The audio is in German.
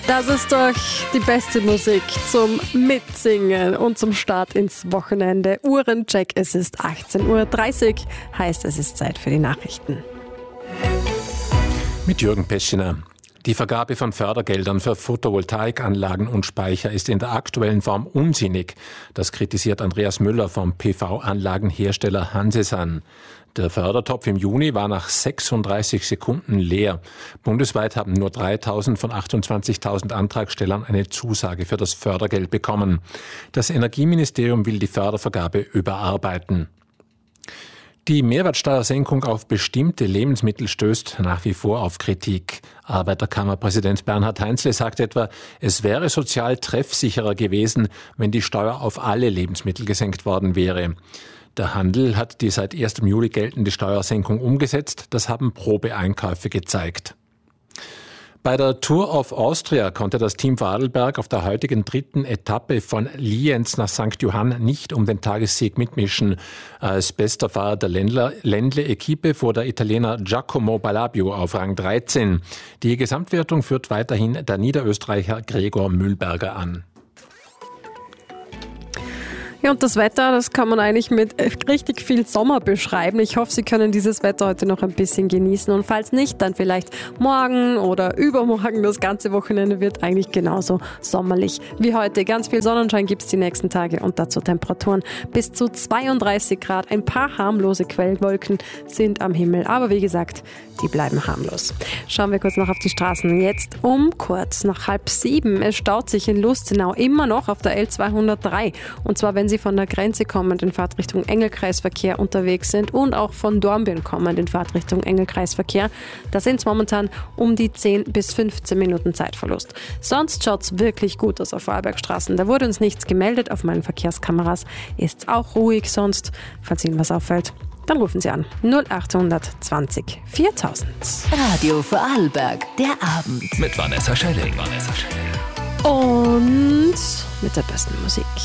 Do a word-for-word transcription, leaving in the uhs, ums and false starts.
Das ist doch die beste Musik zum Mitsingen und zum Start ins Wochenende. Uhrencheck, es ist achtzehn Uhr dreißig, heißt es ist Zeit für die Nachrichten. Mit Jürgen Peschiner. Die Vergabe von Fördergeldern für Photovoltaikanlagen und Speicher ist in der aktuellen Form unsinnig. Das kritisiert Andreas Müller vom P V-Anlagenhersteller Hansesan. Der Fördertopf im Juni war nach sechsunddreißig Sekunden leer. Bundesweit haben nur dreitausend von achtundzwanzigtausend Antragstellern eine Zusage für das Fördergeld bekommen. Das Energieministerium will die Fördervergabe überarbeiten. Die Mehrwertsteuersenkung auf bestimmte Lebensmittel stößt nach wie vor auf Kritik. Arbeiterkammerpräsident Bernhard Heinzle sagt etwa, es wäre sozial treffsicherer gewesen, wenn die Steuer auf alle Lebensmittel gesenkt worden wäre. Der Handel hat die seit ersten Juli geltende Steuersenkung umgesetzt. Das haben Probeeinkäufe gezeigt. Bei der Tour of Austria konnte das Team Vorarlberg auf der heutigen dritten Etappe von Lienz nach Sankt Johann nicht um den Tagessieg mitmischen. Als bester Fahrer der Ländle-Equipe fuhr der Italiener Giacomo Ballabio auf Rang dreizehn. Die Gesamtwertung führt weiterhin der Niederösterreicher Gregor Mühlberger an. Ja, und das Wetter, das kann man eigentlich mit richtig viel Sommer beschreiben. Ich hoffe, Sie können dieses Wetter heute noch ein bisschen genießen. Und falls nicht, dann vielleicht morgen oder übermorgen. Das ganze Wochenende wird eigentlich genauso sommerlich wie heute. Ganz viel Sonnenschein gibt es die nächsten Tage und dazu Temperaturen bis zu zweiunddreißig Grad. Ein paar harmlose Quellwolken sind am Himmel. Aber wie gesagt, die bleiben harmlos. Schauen wir kurz noch auf die Straßen. Jetzt um kurz nach halb sieben. Es staut sich in Lustenau immer noch auf der L zweihundertdrei. Und zwar, wenn Sie von der Grenze kommend in Fahrtrichtung Engelkreisverkehr unterwegs sind und auch von Dornbirn kommend in Fahrtrichtung Engelkreisverkehr. Da sind es momentan um die zehn bis fünfzehn Minuten Zeitverlust. Sonst schaut es wirklich gut aus auf Vorarlbergstraßen. Da wurde uns nichts gemeldet. Auf meinen Verkehrskameras ist es auch ruhig. Sonst, falls Ihnen was auffällt, dann rufen Sie an null acht zwanzig viertausend. Radio Vorarlberg, der Abend. Mit Vanessa Schelling. Und mit der besten Musik.